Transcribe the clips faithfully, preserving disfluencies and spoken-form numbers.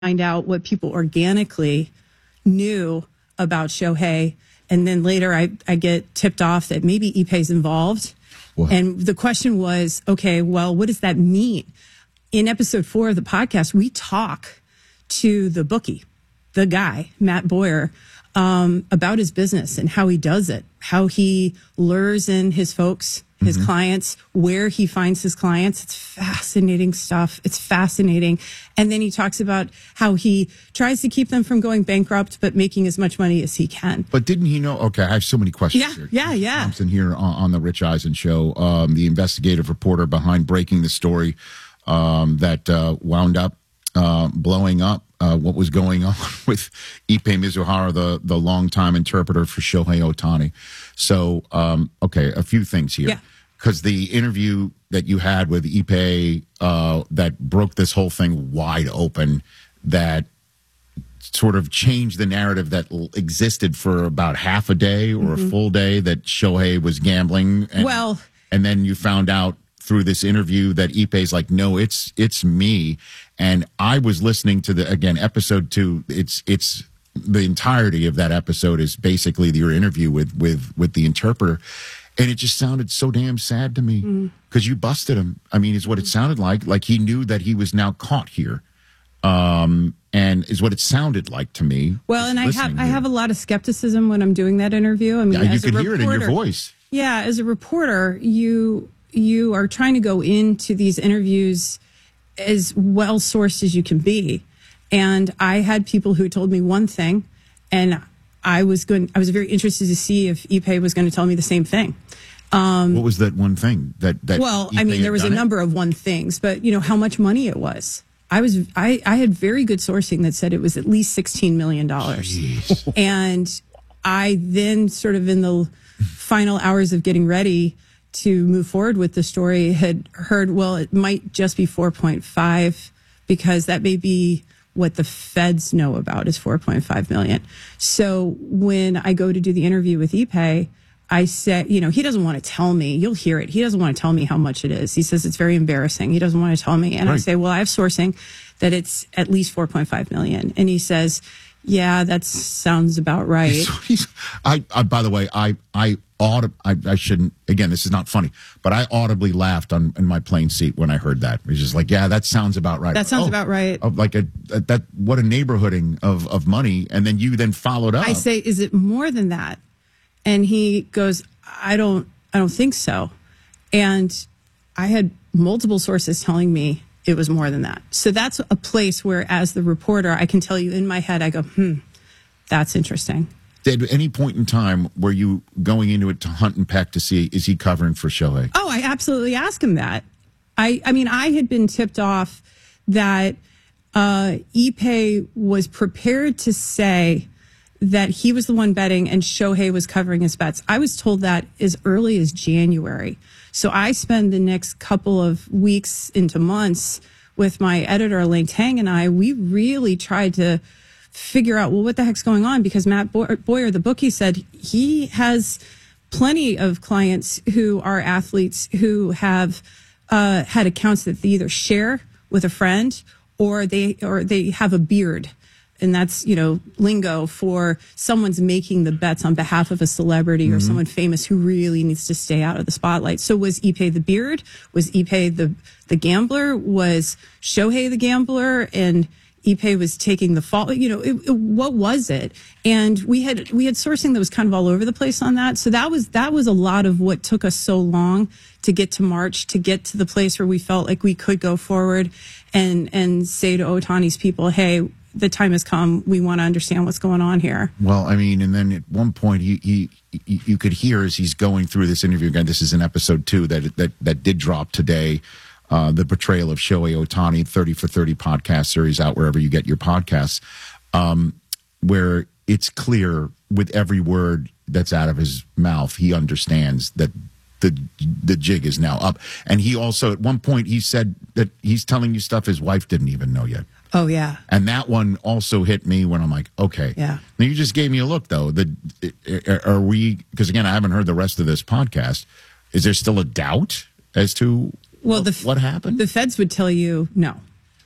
find out what people organically knew about Shohei. And then later I, I get tipped off that maybe Ippei's involved. Wow. And the question was, okay, well, what does that mean? In episode four of the podcast, we talk to the bookie, the guy, Matt Boyer, um, about his business and how he does it, how he lures in his folks, his mm-hmm. clients, where he finds his clients. It's fascinating stuff. It's fascinating. And then he talks about how he tries to keep them from going bankrupt, but making as much money as he can. But didn't he know? Okay, I have so many questions yeah, here. Yeah, yeah, Thompson here on, on the Rich Eisen show, um, the investigative reporter behind breaking the story um, that uh, wound up uh, blowing up uh, what was going on with Ippei Mizuhara, the, the longtime interpreter for Shohei Ohtani. So, um, okay, a few things here. Yeah. Because the interview that you had with Ippei uh, that broke this whole thing wide open, that sort of changed the narrative that l- existed for about half a day or mm-hmm. a full day that Shohei was gambling. And, well, and then you found out through this interview that Ippei's like, no, it's it's me. And I was listening to the, again, episode two. It's it's the entirety of that episode is basically your interview with with with the interpreter. And it just sounded so damn sad to me because mm. you busted him. I mean, is what it sounded like. Like he knew that he was now caught here, um, and is what it sounded like to me. Well, and I have here. I have a lot of skepticism when I'm doing that interview. I mean, yeah, as you could a hear reporter, it in your voice. Yeah, as a reporter, you you are trying to go into these interviews as well sourced as you can be, and I had people who told me one thing, and I was going. I was very interested to see if Ippei was going to tell me the same thing. Um, what was that one thing that that? Well, Ippei I mean, there was a it? number of one things, but you know how much money it was. I was I, I had very good sourcing that said it was at least sixteen million dollars, and I then sort of in the final hours of getting ready to move forward with the story had heard, well, it might just be four point five because that may be what the feds know about is four point five million. So when I go to do the interview with Ippei, I said, you know, he doesn't want to tell me. You'll hear it. He doesn't want to tell me how much it is. He says it's very embarrassing. He doesn't want to tell me. And right. I say, well, I have sourcing that it's at least four point five million. And he says, yeah, that sounds about right. So he's, I, I, by the way, I, I, audib- I, I shouldn't, again, this is not funny, but I audibly laughed on in my plane seat when I heard that. He's just like, yeah, that sounds about right. That sounds oh, about right. Of like a, a, that, what a neighborhooding of, of money. And then you then followed up. I say, is it more than that? And he goes, I don't, I don't think so. And I had multiple sources telling me it was more than that. So that's a place where, as the reporter, I can tell you in my head, I go, hmm, that's interesting. At any point in time, were you going into it to hunt and peck to see, is he covering for Shohei? Oh, I absolutely asked him that. I, I mean, I had been tipped off that uh, Ippei was prepared to say that he was the one betting and Shohei was covering his bets. I was told that as early as January. So I spend the next couple of weeks into months with my editor, Elaine Tang, and I, we really tried to figure out, well, what the heck's going on? Because Matt Boyer, the bookie, said he has plenty of clients who are athletes who have uh, had accounts that they either share with a friend or they or they have a beard. And that's, you know, lingo for someone's making the bets on behalf of a celebrity mm-hmm. or someone famous who really needs to stay out of the spotlight. So was Ippei the beard? Was Ippei the, the gambler? Was Shohei the gambler? And Ippei was taking the fault. You know, it, it, what was it? And we had we had sourcing that was kind of all over the place on that. So that was that was a lot of what took us so long to get to March, to get to the place where we felt like we could go forward and and say to Ohtani's people, hey, the time has come. We want to understand what's going on here. Well, I mean, and then at one point, he, he, he you could hear as he's going through this interview again. This is in episode two that that that did drop today. Uh, the portrayal of Shohei Ohtani, thirty for thirty podcast series out wherever you get your podcasts, um, where it's clear with every word that's out of his mouth, he understands that the the jig is now up. And he also, at one point, he said that he's telling you stuff his wife didn't even know yet. Oh, yeah. And that one also hit me when I'm like, okay. Yeah. Now, you just gave me a look, though. The, are we, because again, I haven't heard the rest of this podcast. Is there still a doubt as to well, the, what happened? The feds would tell you no.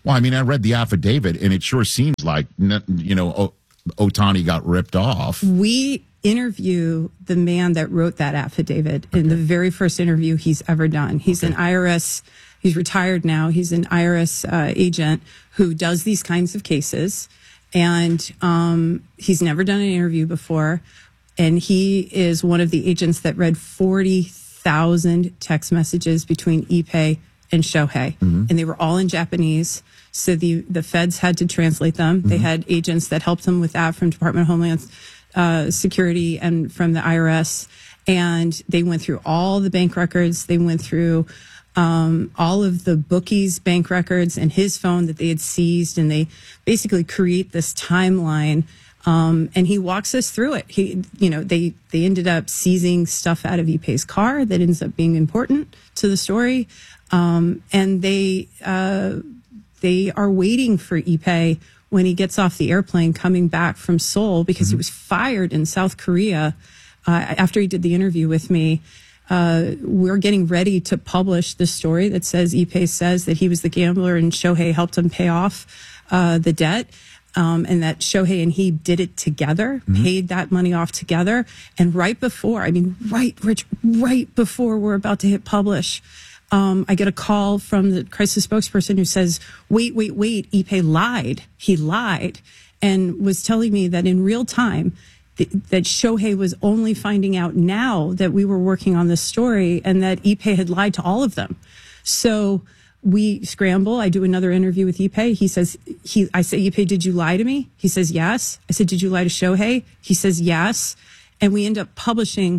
Well, I mean, I read the affidavit, and it sure seems like, you know, o- Ohtani got ripped off. We interview the man that wrote that affidavit in the very first interview he's ever done. He's okay. an I R S, he's retired now. He's an I R S uh, agent who does these kinds of cases. And um, he's never done an interview before. And he is one of the agents that read forty thousand text messages between Ippei and Shohei. Mm-hmm. And they were all in Japanese. So the, the feds had to translate them. Mm-hmm. They had agents that helped them with that from Department of Homeland uh, Security and from the I R S. And they went through all the bank records. They went through um, all of the bookies' bank records and his phone that they had seized. And they basically create this timeline. Um, and he walks us through it. He, you know, they, they ended up seizing stuff out of Ippei's car that ends up being important to the story. Um, and they, uh, they are waiting for Ippei when he gets off the airplane coming back from Seoul because mm-hmm. he was fired in South Korea, uh, after he did the interview with me. Uh, we're getting ready to publish the story that says Ippei says that he was the gambler and Shohei helped him pay off, uh, the debt. Um, and that Shohei and he did it together, mm-hmm. paid that money off together. And right before, I mean, right, Rich, right before we're about to hit publish, um, I get a call from the crisis spokesperson who says, wait, wait, wait, Ippei lied. He lied and was telling me that in real time, th- that Shohei was only finding out now that we were working on this story and that Ippei had lied to all of them. So we scramble. I do another interview with Ippei. He says, he, I say, Ippei, did you lie to me? He says, yes. I said, did you lie to Shohei? He says, yes. And we end up publishing,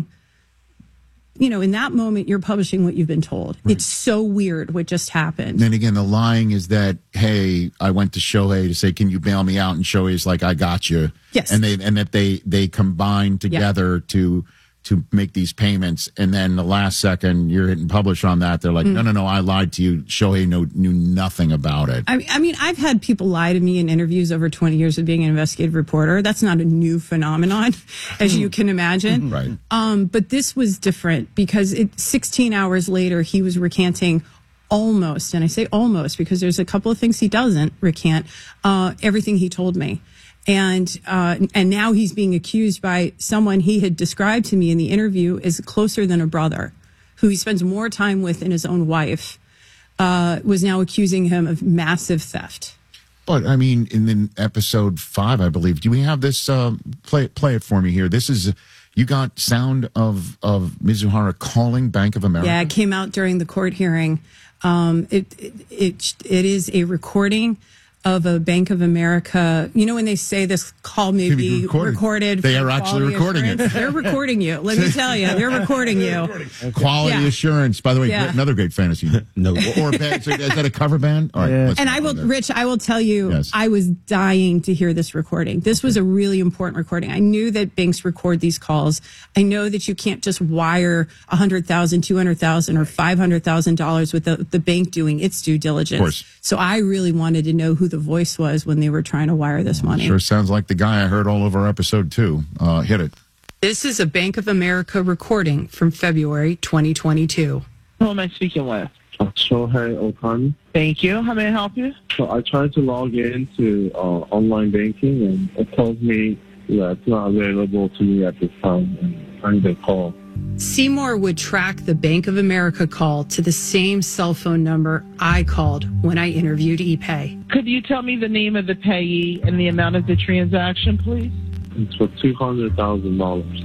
you know, in that moment, you're publishing what you've been told. Right. It's so weird what just happened. Then again, the lying is that, hey, I went to Shohei to say, can you bail me out? And Shohei's like, I got you. Yes. And they, and that they, they combined together yeah. to, to make these payments, and then the last second you're hitting publish on that. They're like, mm. no, no, no, I lied to you. Shohei knew, knew nothing about it. I, I mean, I've had people lie to me in interviews over twenty years of being an investigative reporter. That's not a new phenomenon, as you can imagine. Right. Um, but this was different because it, sixteen hours later, he was recanting almost, and I say almost because there's a couple of things he doesn't recant, uh, everything he told me. And, uh, and now he's being accused by someone he had described to me in the interview as closer than a brother, who he spends more time with than his own wife, uh, was now accusing him of massive theft. But I mean, in the episode five, I believe, do we have this, uh, play, play it for me here. This is, you got sound of, of Mizuhara calling Bank of America. Yeah, it came out during the court hearing. Um, it, it, it, it is a recording of a Bank of America. You know, when they say this call may be recorded, recorded they are actually recording assurance? it. They're recording you. Let me tell you, they're recording you. Quality yeah. assurance. By the way, yeah. another great fantasy. No, or a band. So is that a cover band? All right. Yeah. And I will, Rich, I will tell you, yes. I was dying to hear this recording. This okay. was a really important recording. I knew that banks record these calls. I know that you can't just wire a hundred thousand, two hundred thousand, or five hundred thousand dollars with the, the bank doing its due diligence. Of course. So I really wanted to know who the voice was when they were trying to wire this money. Sure sounds like the guy I heard all over episode two. Uh, hit it. This is a Bank of America recording from February twenty twenty-two. Who am I speaking with? Shohei Ohtani. Thank you. How may I help you? So I tried to log into uh, online banking, and it tells me that it's not available to me at this time, and I need a call. Seymour would track the Bank of America call to the same cell phone number I called when I interviewed Ippei. Could you tell me the name of the payee and the amount of the transaction, please? It's for two hundred thousand dollars.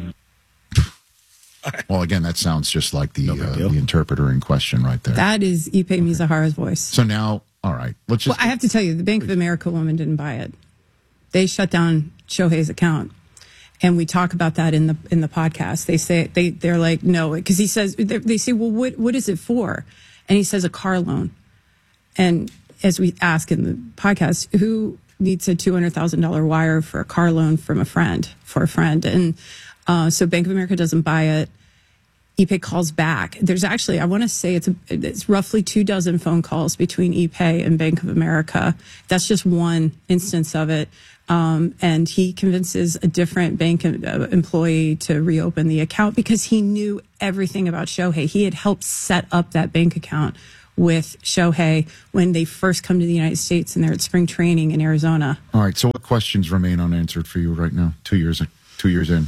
Well, again, that sounds just like the no uh, the interpreter in question right there. That is Ippei okay. Mizuhara's voice. So now, all right, let's just... Well, I have to tell you, the Bank of America woman didn't buy it. They shut down Shohei's account. And we talk about that in the in the podcast. They say they they're like no, because he says they say, well, what what is it for? And he says a car loan. And as we ask in the podcast, who needs a two hundred thousand dollar wire for a car loan from a friend for a friend? And uh, so Bank of America doesn't buy it. Ippei calls back. There's actually, I want to say it's a, it's roughly two dozen phone calls between Ippei and Bank of America. That's just one instance of it. Um, and he convinces a different bank employee to reopen the account because he knew everything about Shohei. He had helped set up that bank account with Shohei when they first come to the United States and they're at spring training in Arizona. All right. So what questions remain unanswered for you right now? Two years, two years in.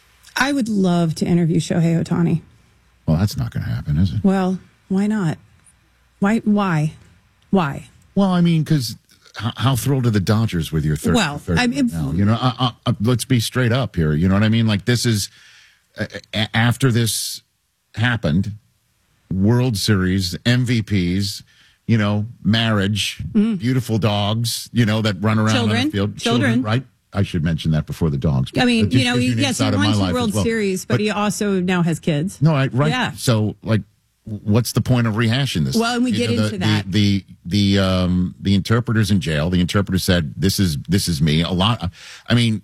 I would love to interview Shohei Ohtani. Well, that's not going to happen, is it? Well, why not? Why? Why? Why? Well, I mean, because how, how thrilled are the Dodgers with your third? Well, third I mean, now? You know, uh, uh, let's be straight up here. You know what I mean? Like this is uh, after this happened, World Series, M V Ps, you know, marriage, mm. beautiful dogs, you know, that run around children, on the field, children, children, right? I should mention that before the dogs. I mean, you know, he, yes, he won two World well. Series, but, but he also now has kids. No, I, right. Yeah. So, like, what's the point of rehashing this? Well, and we you get know, the, into that. The the the um the interpreter's in jail. The interpreter said, "This is this is me." A lot. I mean,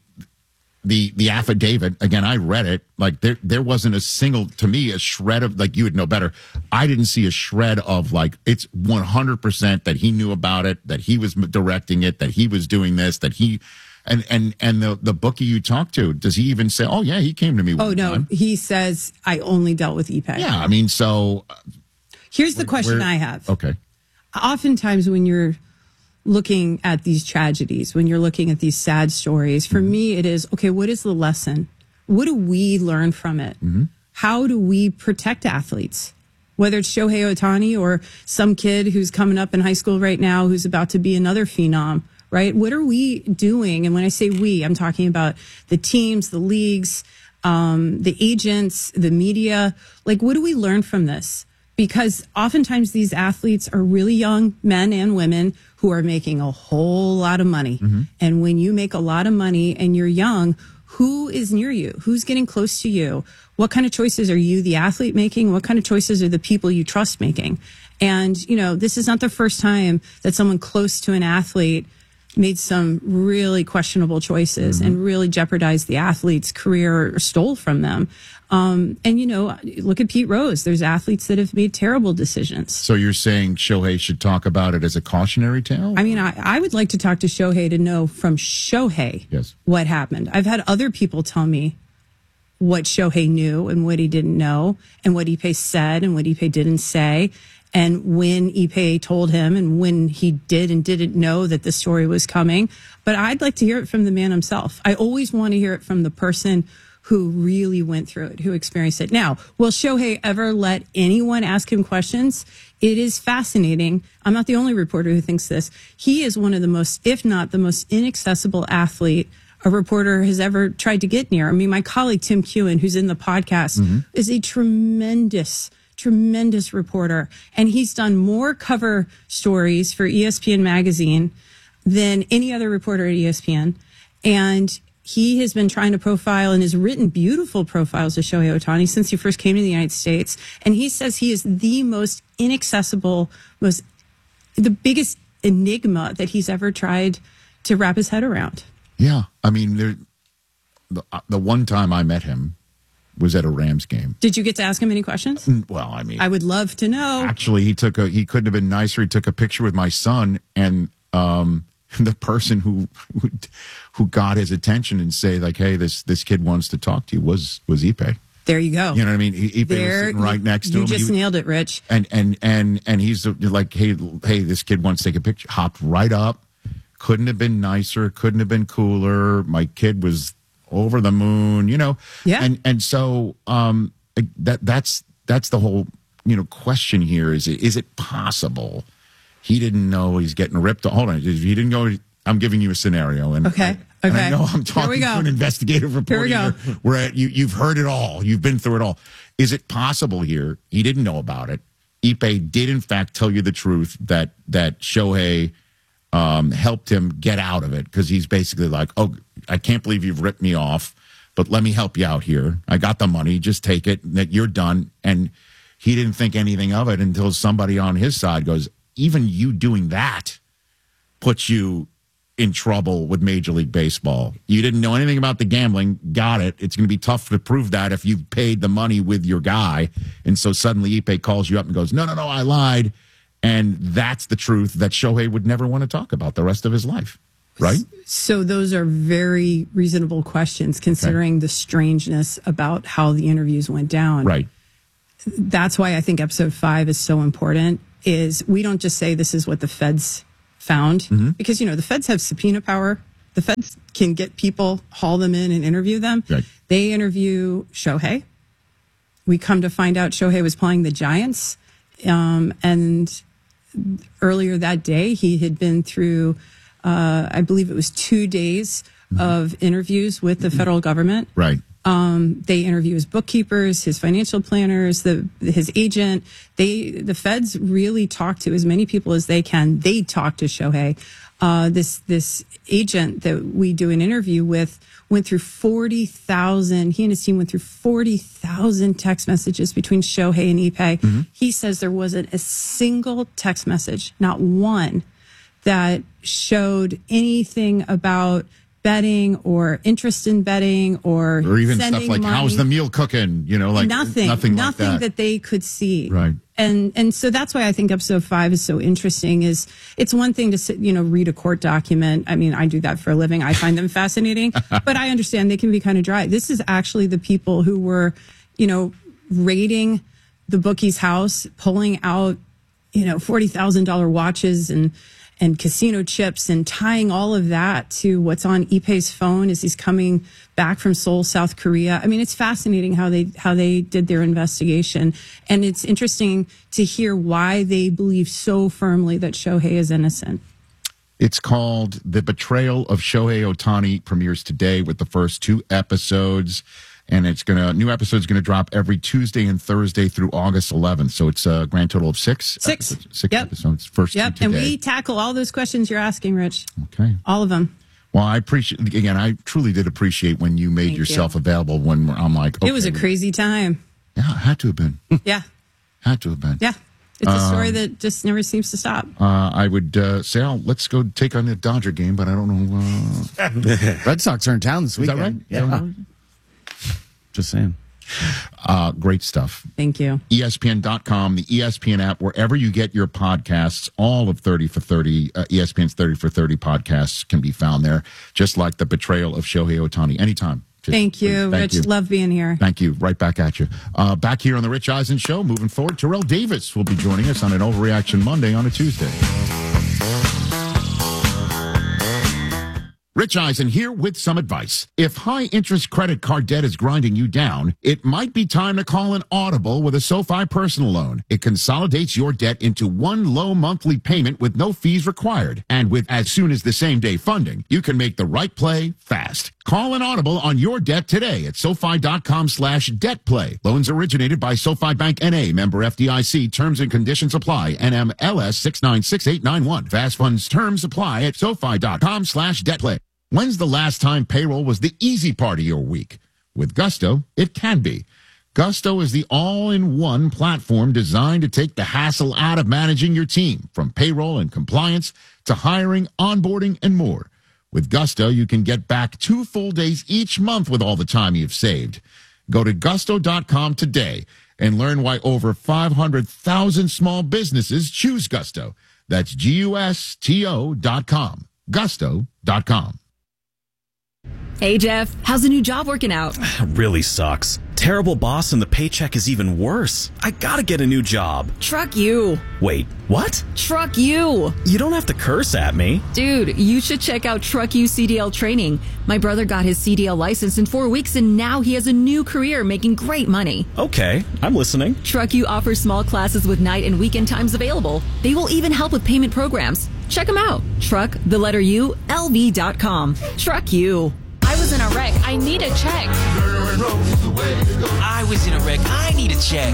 the the affidavit again. I read it. Like there there wasn't a single, to me, a shred of, like, you would know better. I didn't see a shred of, like, it's one hundred percent that he knew about it, that he was directing it, that he was doing this, that he. And and and the the bookie you talked to, does he even say, "Oh yeah, he came to me"? Oh one no, time. He says, "I only dealt with Ipe." Yeah, I mean, so uh, here's the question I have. Okay. Oftentimes, when you're looking at these tragedies, when you're looking at these sad stories, for mm-hmm. me, it is okay. What is the lesson? What do we learn from it? Mm-hmm. How do we protect athletes? Whether it's Shohei Ohtani or some kid who's coming up in high school right now who's about to be another phenom. Right? What are we doing? And when I say we, I'm talking about the teams, the leagues, um, the agents, the media. Like, what do we learn from this? Because oftentimes these athletes are really young men and women who are making a whole lot of money. Mm-hmm. And when you make a lot of money and you're young, who is near you? Who's getting close to you? What kind of choices are you, the athlete, making? What kind of choices are the people you trust making? And, you know, this is not the first time that someone close to an athlete made some really questionable choices mm-hmm. and really jeopardized the athlete's career or stole from them. Um, and, you know, look at Pete Rose. There's athletes that have made terrible decisions. So you're saying Shohei should talk about it as a cautionary tale? I mean, I, I would like to talk to Shohei to know from Shohei yes. what happened. I've had other people tell me what Shohei knew and what he didn't know and what Ipe said and what Ipe didn't say. And when Ipe told him and when he did and didn't know that the story was coming. But I'd like to hear it from the man himself. I always want to hear it from the person who really went through it, who experienced it. Now, will Shohei ever let anyone ask him questions? It is fascinating. I'm not the only reporter who thinks this. He is one of the most, if not the most inaccessible athlete a reporter has ever tried to get near. I mean, my colleague, Tim Kewen, who's in the podcast, mm-hmm. is a tremendous tremendous reporter, and he's done more cover stories for E S P N magazine than any other reporter at E S P N. And he has been trying to profile and has written beautiful profiles of Shohei Ohtani since he first came to the United States. And he says he is the most inaccessible, most the biggest enigma that he's ever tried to wrap his head around. Yeah, I mean, there, the the one time I met him was at a Rams game. Did you get to ask him any questions? Well, I mean, I would love to know. Actually, he took a. He couldn't have been nicer. He took a picture with my son, and um, the person who, who who got his attention and say like, "Hey, this this kid wants to talk to you," was was Ipe. There you go. You know what I mean? Ipe there, was sitting right next to you him. You just he, nailed it, Rich. And and and and he's like, "Hey, hey, this kid wants to take a picture." Hopped right up. Couldn't have been nicer. Couldn't have been cooler. My kid was over the moon, you know. Yeah. And and so um that that's that's the whole, you know, question here. Is it is it possible he didn't know he's getting ripped? Hold on. He didn't go. I'm giving you a scenario. And okay. I, okay. And I know I'm talking to an investigative reporter. Here we go. Here. We're at, you, you've heard it all. You've been through it all. Is it possible here he didn't know about it? Ipe did, in fact, tell you the truth that that Shohei um, helped him get out of it, because he's basically like, oh, I can't believe you've ripped me off, but let me help you out here. I got the money. Just take it. That you're done. And he didn't think anything of it until somebody on his side goes, even you doing that puts you in trouble with Major League Baseball. You didn't know anything about the gambling. Got it. It's going to be tough to prove that if you paid the money with your guy. And so suddenly Ipe calls you up and goes, no, no, no, I lied. And that's the truth that Shohei would never want to talk about the rest of his life. Right? So those are very reasonable questions, considering okay. the strangeness about how the interviews went down. Right. That's why I think episode five is so important. is we don't just say this is what the feds found, mm-hmm. because, you know, the feds have subpoena power. The feds can get people, haul them in and interview them. Right. They interview Shohei. We come to find out Shohei was playing the Giants. Um, and earlier that day, he had been through, uh, I believe it was two days mm-hmm. of interviews with the federal government. Right. Um, they interview his bookkeepers, his financial planners, the his agent. They the feds really talk to as many people as they can. They talk to Shohei. Uh, this this agent that we do an interview with went through forty thousand. He and his team went through forty thousand text messages between Shohei and Ippei. Mm-hmm. He says there wasn't a single text message, not one, that showed anything about betting or interest in betting or or even sending stuff like money. How's the meal cooking? You know, like nothing, nothing, nothing like that. that they could see. Right. And and so that's why I think episode five is so interesting. Is it's one thing to sit, you know, read a court document. I mean, I do that for a living. I find them fascinating, but I understand they can be kind of dry. This is actually the people who were, you know, raiding the bookie's house, pulling out, you know, forty thousand dollar watches and. and casino chips and tying all of that to what's on Ippei's phone as he's coming back from Seoul, South Korea. I mean, it's fascinating how they how they did their investigation. And it's interesting to hear why they believe so firmly that Shohei is innocent. It's called The Betrayal of Shohei Ohtani, premieres today with the first two episodes. And it's going to, new episode's going to drop every Tuesday and Thursday through August eleventh. So it's a grand total of six. Six. Episodes, six yep. episodes. First yep. two And today. we tackle all those questions you're asking, Rich. Okay. All of them. Well, I appreciate, again, I truly did appreciate when you made Thank yourself you. available when I'm like, okay. It was a crazy time. Yeah, it had to have been. Yeah. Had to have been. Yeah. It's a story Um, that just never seems to stop. Uh, I would uh, say, oh, let's go take on the Dodger game, but I don't know. Uh, Red Sox are in town this is weekend. that right? Yeah. Is that right? Just saying. Uh, great stuff. Thank you. E S P N dot com, the E S P N app, wherever you get your podcasts, all of thirty for thirty, uh, E S P N's thirty for thirty podcasts can be found there, just like The Betrayal of Shohei Ohtani. Anytime. Just, Thank you, please. Thank Rich. you. Love being here. Thank you. Right back at you. Uh, back here on The Rich Eisen Show, moving forward, Terrell Davis will be joining us on an Overreaction Monday on a Tuesday. Rich Eisen here with some advice. If high-interest credit card debt is grinding you down, it might be time to call an Audible with a SoFi personal loan. It consolidates your debt into one low monthly payment with no fees required. And with as soon as the same-day funding, you can make the right play fast. Call an Audible on your debt today at SoFi.com slash debt play. Loans originated by SoFi Bank N A, member F D I C. Terms and conditions apply. N M L S six nine six eight nine one. Fast funds terms apply at SoFi.com slash debt play. When's the last time payroll was the easy part of your week? With Gusto, it can be. Gusto is the all-in-one platform designed to take the hassle out of managing your team, from payroll and compliance to hiring, onboarding, and more. With Gusto, you can get back two full days each month with all the time you've saved. Go to gusto dot com today and learn why over five hundred thousand small businesses choose Gusto. That's G U S T O dot com. gusto dot com. Hey, Jeff, how's the new job working out? Really sucks. Terrible boss and the paycheck is even worse. I gotta get a new job. Truck you. Wait, what? Truck you. You don't have to curse at me. Dude, you should check out Truck You C D L training. My brother got his C D L license in four weeks and now he has a new career making great money. Okay, I'm listening. Truck You offers small classes with night and weekend times available. They will even help with payment programs. Check them out. Truck, the letter U, L V dot com. Truck You. I was in a wreck. I need a check. I was in a wreck. I need a check.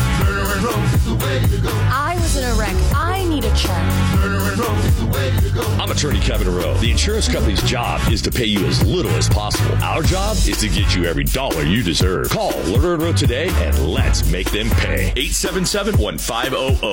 I was in a wreck. I need a check. I'm attorney Kevin Rowe. The insurance company's job is to pay you as little as possible. Our job is to get you every dollar you deserve. Call Lerner and Rowe today and let's make them pay. eight seven seven, one five zero zero.